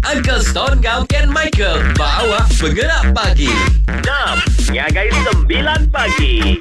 Uncle Stone kau Ken Michael bawa bergerak pagi. Jam, ngagai 9 pagi.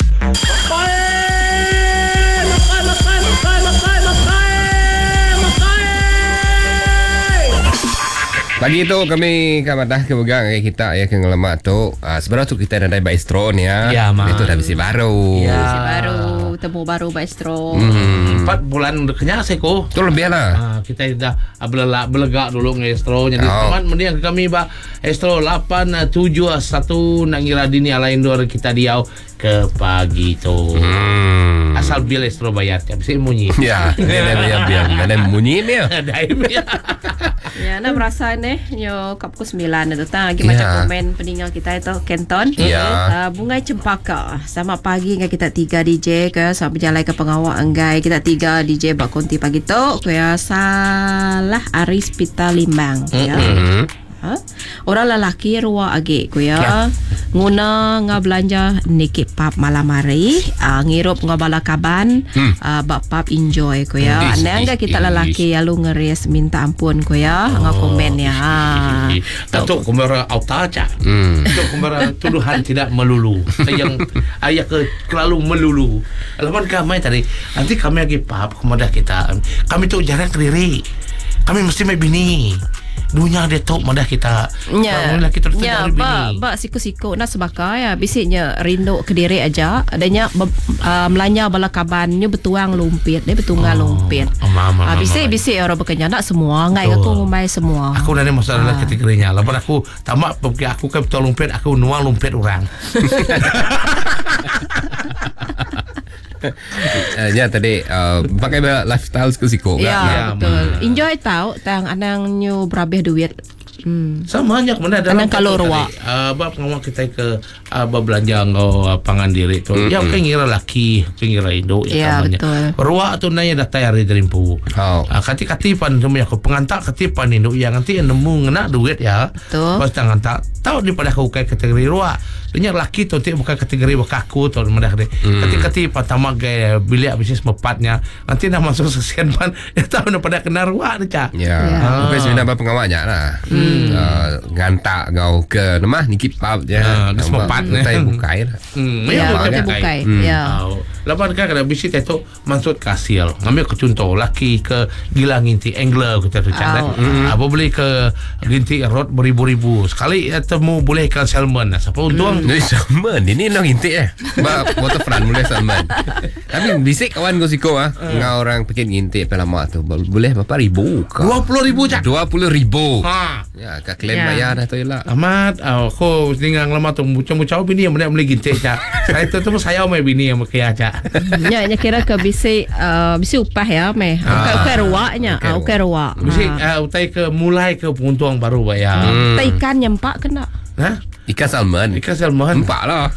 Pagi tu kami kamatah ke pegang kita ya ke ngelemak tu. Sebenarnya tu kita ada Baistro ni ya. Ya, Mak. Itu dah bisi baru. Ya. Masih baru, temu baru Baistro. 4 bulan udah kenyang seko. Tu lebih lah. Kita dah belegak dulu ngestro. Jadi teman mending kami ba estro 871 nak ngira dini alain dua kita diau ke pagi tu. Asal bil estro bayar kan bisa munyi. Ya, dia biar mana munyi dia. Daim ya. Ya, nak berasa nyo kap ku 9 tu ta. Lagi macam komen peninggal kita itu Kenton. Ya. Bunga Cempaka. Sama pagi dengan kita 3 DJ ke sama berjalan ke pengawal anggai kita 3 DJ bak konti pagi tu. Kuya salah Aris Pita Limbang. Ya. Orang lelaki ruang age kuya nguna nga belanja nikip pap malam hari ngirup nga balakaban bak pap enjoy kuya ane kita lelaki lalu ngeres minta ampun kuya nga komen ya Tatuk kumara auta aja. Tatuk kumara tuduhan tidak melulu. Yang ayah ke terlalu melulu. Lawan kami tadi nanti kami lagi pap kepada kita. Kami tu jarang kediri. Kami mesti main bini. Dunia dia tok madah kita. Ya, kita ya, ba siku-siku nak sebaka ya. Bisiknya rindu kediri aja. Adanya melanya bala kabannya betuang lumpit. Dia betungal lumpit. Bisik orang bekerja nak semua. Ngai aku ngumai semua. Aku dah ni masalah kategorinya. Lepas aku tamak pergi aku kan betul lumpit. Aku nuang lumpit orang. Ya tadi pakai lifestyle siku-siku. Ya, betul. Enjoy tahu tang anang nyu berabih duit. Sama aja kemudian dalam kalau ruak bab ngawak kita ke belanja ngau pangan diri tu. Ya kan ngira laki, ngira induk ya betul. Ruak tu nanya dah tayar di rimpu. Kati-katipan semua aku pengantak katipan induk yang nanti nemu ngena duit ya. Betul. Pas tangan tahu daripada aku kai kategori ruak. Dia laki tu bukan kategori bakaku tu madah dia. Kati-katipan tamak gaya bilik bisnis mepatnya. Nanti nak masuk sekian pan dia tahu daripada kena ruak dia. Ya. Bukan sebenarnya pengawalnya lah. Ngantak kau ke nemah nikip pap je. Semepat kita bukai lah. Ya, bukai. Ya. Lepas kan kada bisi tu maksud kasil. Ngambil ke contoh laki ke gila nginti angler kita tu cakap. Apa boleh ke nginti rod beribu-ribu. Sekali temu boleh ikan salmon. Siapa untung? Salmon ini nak nginti waterfront boleh salmon. Tapi bisik kawan kau siko ngau orang pikir nginti pelama tu boleh berapa ribu? 20,000 cak. 20,000. Ya, kak klaim bayar dah tu lah. Amat, aku tinggal lama tu muncau bini yang boleh gintik cak. Saya tu saya mau bini yang makai cak. Ya, kira ke bisi upah ya meh. Ukar ruaknya, ukar ruak. Bisi utai ke mulai ke puntuang baru bayar. Ikan nyempak kena. Ikan salmon. Empat lah.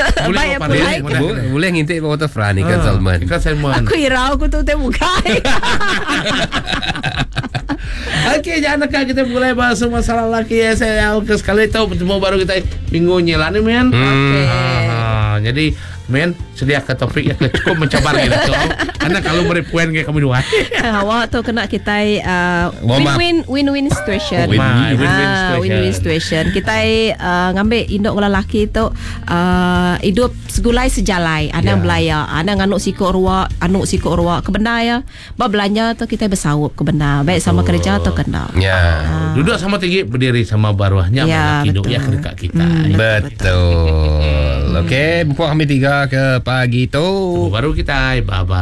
Boleh ngintik waterfront ikan salmon. Aku irau aku tu bukai. Okey, jangan nak kita mulai bahas masalah lelaki ya. Saya sekali tahu bertemu baru kita minggu nyelan ni men. Jadi men sedia ke topik yang cukup mencabar gitu. Karena kalau meripuan kayak kami dua. Awak tu kena kita win-win situation. Win-win situation. Kita ngambil induk lelaki tu hidup segulai sejalai. Anak belaya, anak anuk sikok ruak ke benda ya. Ba belanja tu kita bersaup ke benda. Baik sama kerja atau kena. Ya. Duduk sama tinggi, berdiri sama baruahnya hidup ya dekat kita. Betul. Okey, buat kami 3 ke pagi tu. Baru kita bye-bye.